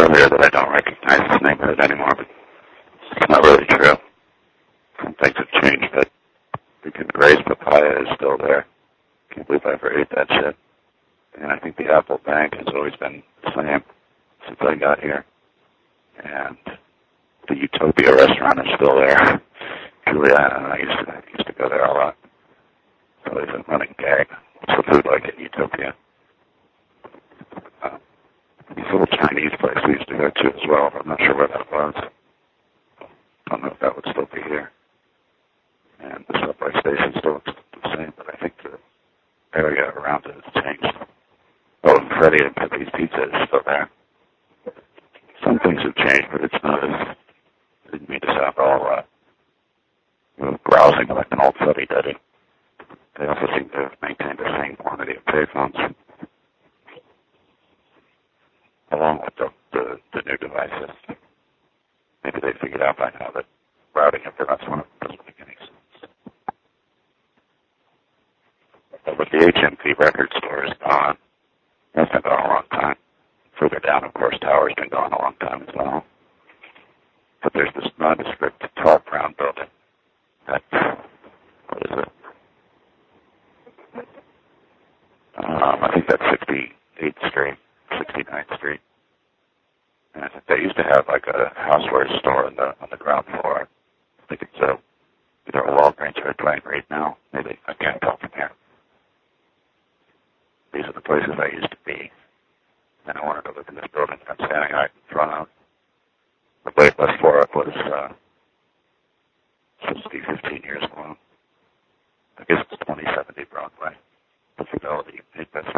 earlier that I don't recognize this neighborhood anymore, but it's not really true. Some things have changed, but freaking Gray's Papaya is still there. Can't believe I ever ate that shit. And I think the Apple Bank has always been the same since I got here. And the Utopia restaurant is still there. Juliana and I used to go there a lot. It's always a running gag. What's the food like at Utopia? This little Chinese place we used to go to as well, but I'm not sure where that was. I don't know if that would still be here. And the subway station still looks the same, but I think the area around it has changed. Oh, and Freddie and Pepe's Pizza is still there. Some things have changed, but it's not as... I didn't mean to sound all browsing like an old fuddy-duddy. They also seem to have maintained the same quantity of payphones, along with the new devices. Maybe they figured out by now that routing interrupts one of them doesn't make any sense. But the HMP record store is gone. That's been gone a long time. Further down, of course, Tower's been gone a long time as well. But there's this nondescript tall brown building. That, what is it? I think that's 68th Street, 69th Street. And I think they used to have like a housewares store on the ground floor. I think it's either a Walgreens or a Dwayne Reed now. Maybe I can't tell from here. These are the places I used to be. And I wanted to look in this building that I'm standing right in front of. The wait list for it was supposed to be 15 years long. I guess it's 2070 Broadway. The Fidelity Best